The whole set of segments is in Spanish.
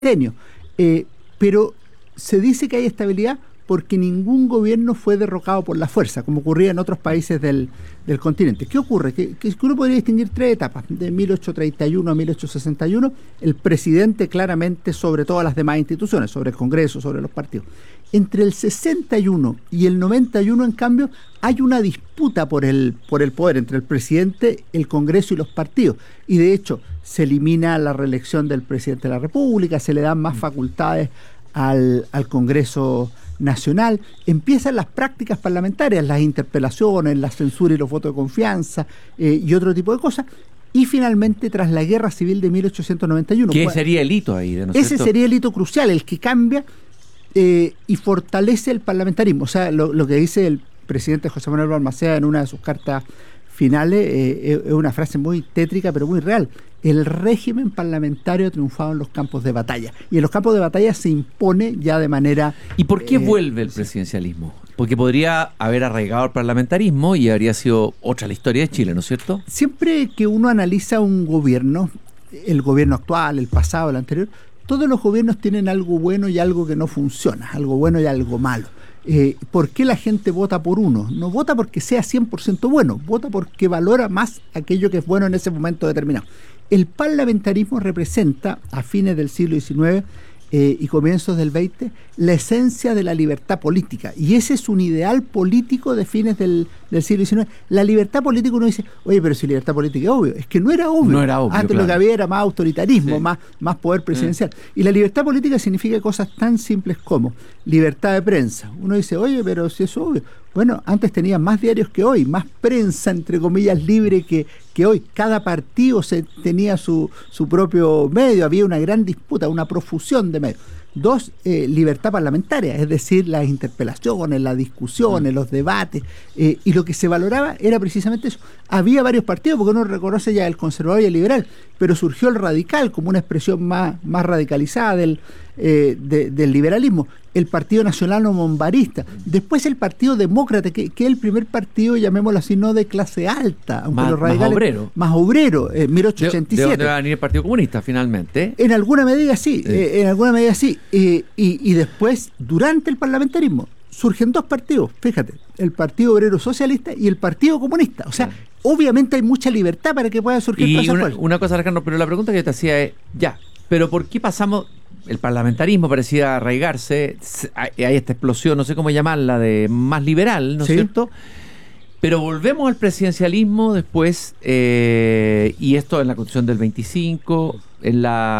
sexenio. Pero se dice que hay estabilidad porque ningún gobierno fue derrocado por la fuerza, como ocurría en otros países del continente. ¿Qué ocurre? Que uno podría distinguir tres etapas. De 1831 a 1861, el presidente claramente sobre todas las demás instituciones, sobre el Congreso, sobre los partidos. Entre el 61 y el 91, en cambio, hay una disputa por el poder entre el presidente, el Congreso y los partidos. Y de hecho, se elimina la reelección del presidente de la República, se le dan más facultades al Congreso Nacional, empiezan las prácticas parlamentarias, las interpelaciones, la censura y los votos de confianza y otro tipo de cosas. Y finalmente, tras la Guerra Civil de 1891... ¿Qué sería el hito ahí? Ese sería el hito crucial, el que cambia y fortalece el parlamentarismo. O sea, lo que dice el presidente José Manuel Balmaceda en una de sus cartas finales es una frase muy tétrica, pero muy real. El régimen parlamentario ha triunfado en los campos de batalla. Y en los campos de batalla se impone ya de manera... ¿Y por qué vuelve el presidencialismo? Porque podría haber arraigado el parlamentarismo y habría sido otra la historia de Chile, ¿no es cierto? Siempre que uno analiza un gobierno, el gobierno actual, el pasado, el anterior, todos los gobiernos tienen algo bueno y algo que no funciona, algo bueno y algo malo. ¿Por qué la gente vota por uno? No vota porque sea 100% bueno, vota porque valora más aquello que es bueno en ese momento determinado. El parlamentarismo representa, a fines del siglo XIX y comienzos del XX, la esencia de la libertad política. Y ese es un ideal político de fines del siglo XIX. La libertad política, uno dice, oye, pero si libertad política es obvio. Es que no era obvio. No era obvio, antes claro. Lo que había era más autoritarismo, Sí. más poder presidencial. Y la libertad política significa cosas tan simples como libertad de prensa. Uno dice, oye, pero si es obvio. Bueno, antes tenía más diarios que hoy, más prensa, entre comillas, libre que hoy. Cada partido tenía su propio medio, había una gran disputa, una profusión de medios. Dos, libertad parlamentaria, es decir, las interpelaciones, las discusiones, los debates, y lo que se valoraba era precisamente eso. Había varios partidos, porque uno reconoce ya el conservador y el liberal, pero surgió el radical como una expresión más radicalizada del liberalismo. El Partido Nacional Monbarista, después el Partido Demócrata, que es el primer partido, llamémoslo así, no de clase alta, aunque los radicales más obrero, 1887. ¿De dónde va a venir el Partido Comunista finalmente? En alguna medida sí, en alguna medida sí. Y después, durante el parlamentarismo, surgen dos partidos, fíjate, el Partido Obrero Socialista y el Partido Comunista. O sea, obviamente hay mucha libertad para que pueda surgir cosas. Y una cosa, Alejandro, pero la pregunta que yo te hacía es, pero ¿por qué pasamos? El parlamentarismo parecía arraigarse, hay esta explosión, no sé cómo llamarla, de más liberal, ¿no es cierto? Pero volvemos al presidencialismo después, y esto en la Constitución del 25, es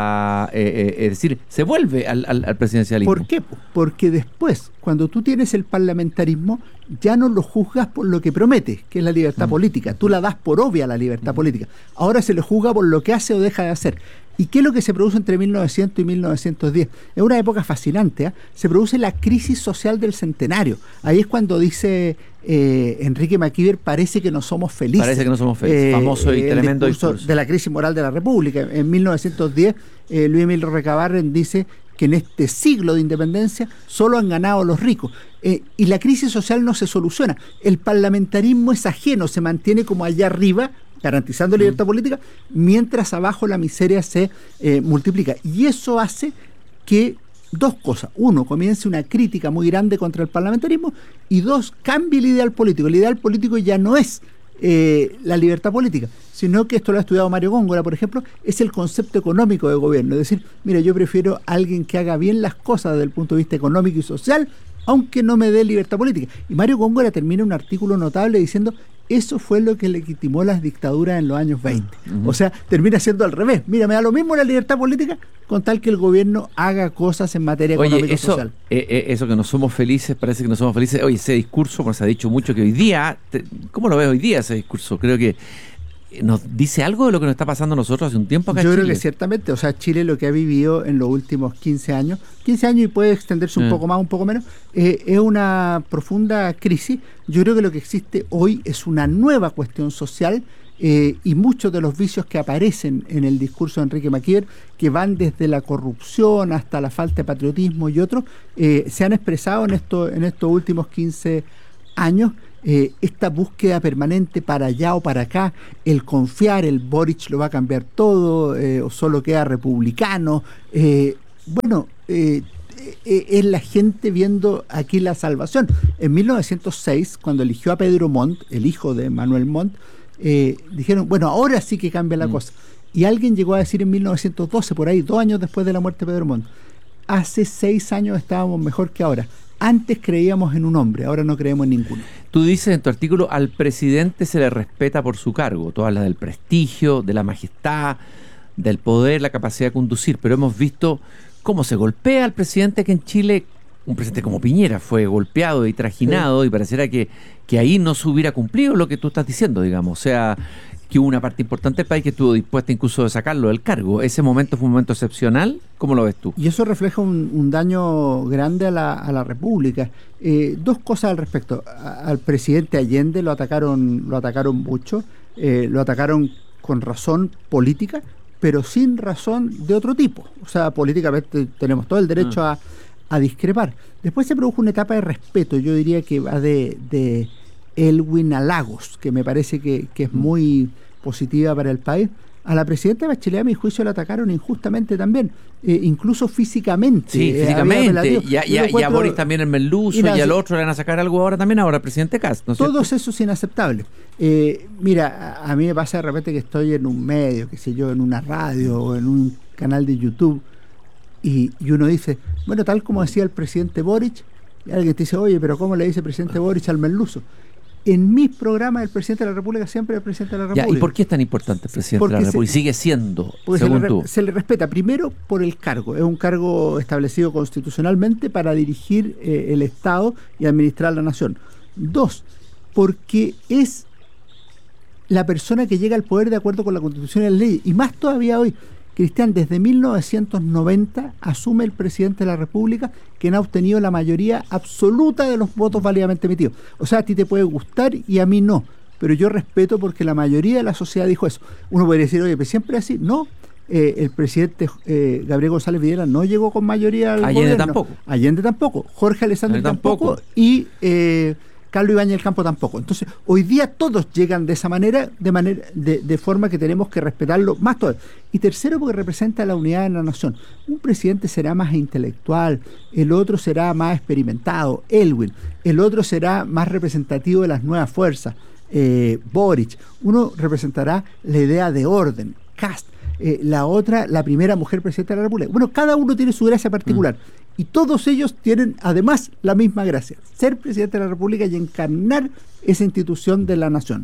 decir, se vuelve al presidencialismo. ¿Por qué? Porque después, cuando tú tienes el parlamentarismo, ya no lo juzgas por lo que promete, que es la libertad política. Tú la das por obvia la libertad política. Ahora se le juzga por lo que hace o deja de hacer. ¿Y qué es lo que se produce entre 1900 y 1910? Es una época fascinante, Se produce la crisis social del centenario. Ahí es cuando dice Enrique Maquiver, parece que no somos felices. Parece que no somos felices. Famoso y tremendo discurso de la crisis moral de la República. En 1910, Luis Emilio Recabarren dice que en este siglo de independencia solo han ganado los ricos. Y la crisis social no se soluciona. El parlamentarismo es ajeno, se mantiene como allá arriba, garantizando la libertad política, mientras abajo la miseria se multiplica. Y eso hace que dos cosas. Uno, comience una crítica muy grande contra el parlamentarismo, y dos, cambie el ideal político. El ideal político ya no es la libertad política, sino que esto lo ha estudiado Mario Góngora, por ejemplo, es el concepto económico de gobierno. Es decir, mira, yo prefiero a alguien que haga bien las cosas desde el punto de vista económico y social, aunque no me dé libertad política. Y Mario Góngora termina un artículo notable diciendo, eso fue lo que legitimó las dictaduras en los años 20. O sea, termina siendo al revés. Mira, me da lo mismo la libertad política con tal que el gobierno haga cosas en materia económica y social. Eso que no somos felices, parece que no somos felices. Oye, ese discurso, pues se ha dicho mucho que hoy día, ¿cómo lo ves hoy día ese discurso? Creo que nos dice algo de lo que nos está pasando a nosotros hace un tiempo acá en Chile. Yo creo que ciertamente, o sea, Chile lo que ha vivido en los últimos 15 años y puede extenderse un poco más, un poco menos, es una profunda crisis. Yo creo que lo que existe hoy es una nueva cuestión social, y muchos de los vicios que aparecen en el discurso de Enrique Maquiver, que van desde la corrupción hasta la falta de patriotismo y otros, se han expresado en estos últimos 15 años. Esta búsqueda permanente para allá o para acá, el confiar, el Boric lo va a cambiar todo, o solo queda republicano, Bueno, es la gente viendo aquí la salvación. En 1906, cuando eligió a Pedro Montt, el hijo de Manuel Montt, dijeron, bueno, ahora sí que cambia la cosa. Y alguien llegó a decir en 1912, por ahí, 2 años después de la muerte de Pedro Montt, hace 6 años estábamos mejor que ahora. Antes creíamos en un hombre, ahora no creemos en ninguno. Tú dices en tu artículo, al presidente se le respeta por su cargo. Tú hablas del prestigio, de la majestad, del poder, la capacidad de conducir, pero hemos visto cómo se golpea al presidente, que en Chile, un presidente como Piñera, fue golpeado y trajinado, sí. Y pareciera que ahí no se hubiera cumplido lo que tú estás diciendo, digamos. O sea, que hubo una parte importante del país que estuvo dispuesta incluso a sacarlo del cargo. ¿Ese momento fue un momento excepcional? ¿Cómo lo ves tú? Y eso refleja un daño grande a la República. 2 cosas al respecto. Al presidente Allende lo atacaron mucho, lo atacaron con razón política, pero sin razón de otro tipo. O sea, políticamente tenemos todo el derecho a discrepar. Después se produjo una etapa de respeto, yo diría que va de Elwin a Lagos, que me parece que es muy positiva para el país. A la presidenta Bachelet, a mi juicio, la atacaron injustamente también, incluso físicamente. Sí, físicamente. Y a Boris también en Merluzo, y al otro le van a sacar algo ahora también, ahora el presidente Kast, ¿no es cierto? Todos esos inaceptables. Mira, a mí me pasa de repente que estoy en un medio, qué sé yo, en una radio o en un canal de YouTube, y uno dice, bueno, tal como decía el presidente Boric, y alguien te dice, oye, pero ¿cómo le dice presidente Boric al Merluzo? En mis programas el presidente de la República siempre es el presidente de la República. ¿Y por qué es tan importante el presidente de la República? Sigue siendo, según tú. Se le respeta, primero, por el cargo. Es un cargo establecido constitucionalmente para dirigir el Estado y administrar la nación. 2, porque es la persona que llega al poder de acuerdo con la Constitución y las leyes. Y más todavía hoy, Cristian, desde 1990 asume el presidente de la República, quien ha obtenido la mayoría absoluta de los votos válidamente emitidos. O sea, a ti te puede gustar y a mí no, pero yo respeto porque la mayoría de la sociedad dijo eso. Uno podría decir, oye, pero siempre así. No, el presidente Gabriel González Videla no llegó con mayoría al Allende gobierno. Tampoco. Allende tampoco. Jorge Alessandri tampoco. Y Carlos Ibáñez del Campo tampoco. Entonces, hoy día todos llegan de esa manera, de forma que tenemos que respetarlo más todavía. Y tercero, porque representa la unidad de la nación. Un presidente será más intelectual, el otro será más experimentado, Elwin, el otro será más representativo de las nuevas fuerzas, Boric. Uno representará la idea de orden, Kast. La otra, la primera mujer presidenta de la República. Bueno, cada uno tiene su gracia particular. Y todos ellos tienen además la misma gracia, ser presidente de la República y encarnar esa institución de la nación.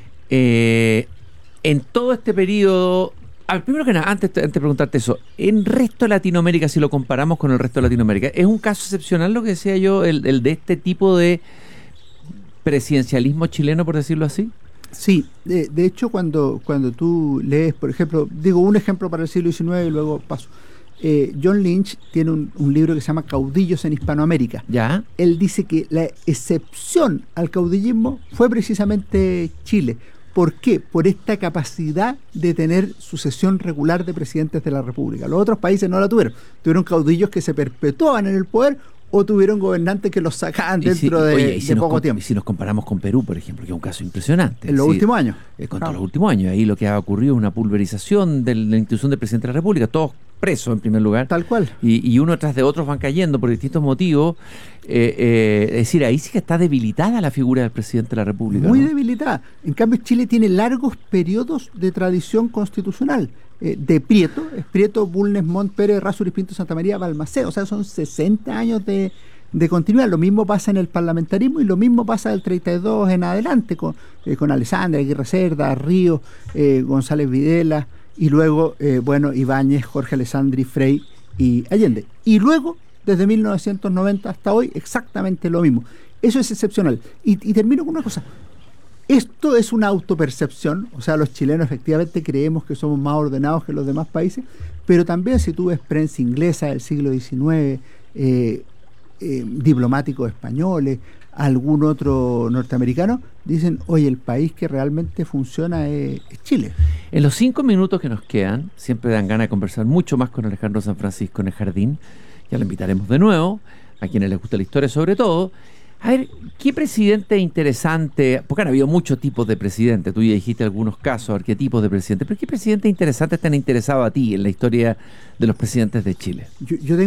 En todo este periodo, primero que nada, antes de preguntarte eso, en resto de Latinoamérica, si lo comparamos con el resto de Latinoamérica, ¿es un caso excepcional lo que decía yo, el de este tipo de presidencialismo chileno, por decirlo así? Sí, de hecho cuando tú lees, por ejemplo, digo un ejemplo para el siglo XIX y luego paso. John Lynch tiene un libro que se llama Caudillos en Hispanoamérica. ¿Ya? Él dice que la excepción al caudillismo fue precisamente Chile. ¿Por qué? Por esta capacidad de tener sucesión regular de presidentes de la República. Los otros países no la tuvieron. Tuvieron caudillos que se perpetuaban en el poder o tuvieron gobernantes que los sacaban dentro de poco tiempo. Y si nos comparamos con Perú, por ejemplo, que es un caso impresionante. En los últimos años. Contra los últimos años. Ahí lo que ha ocurrido es una pulverización de la institución del presidente de la República. Todos presos, en primer lugar. Tal cual. Y uno tras de otros van cayendo por distintos motivos. Es decir, ahí sí que está debilitada la figura del presidente de la República. Muy ¿no? debilitada. En cambio, Chile tiene largos periodos de tradición constitucional. De Prieto, Bulnes, Montt, Pérez, Errázuriz, Pinto, Santa María, Balmaceda. O sea, son 60 años de continuidad. Lo mismo pasa en el parlamentarismo y lo mismo pasa del 32 en adelante con Alessandra, Aguirre Cerda, Ríos, González Videla y luego, Ibáñez, Jorge Alessandri, Frei y Allende. Y luego, desde 1990 hasta hoy, exactamente lo mismo. Eso es excepcional. Y termino con una cosa. Esto es una autopercepción, o sea, los chilenos efectivamente creemos que somos más ordenados que los demás países, pero también si tú ves prensa inglesa del siglo XIX, diplomáticos españoles, algún otro norteamericano, dicen, oye, el país que realmente funciona es Chile. En los 5 minutos que nos quedan, siempre dan ganas de conversar mucho más con Alejandro San Francisco en el Jardín, ya lo invitaremos de nuevo, a quienes les gusta la historia sobre todo. A ver, ¿qué presidente interesante? Porque han habido muchos tipos de presidentes, tú ya dijiste algunos casos, arquetipos de presidentes, pero ¿qué presidentes interesantes te han interesado a ti en la historia de los presidentes de Chile? Yo